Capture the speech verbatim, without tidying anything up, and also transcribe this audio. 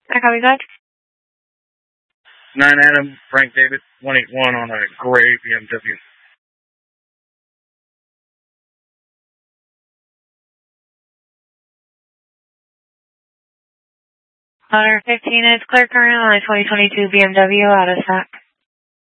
I copy back. nine Adam, Frank David, one eight one on a gray B M W. Owner fifteen is clear current on a twenty twenty-two B M W out of stock.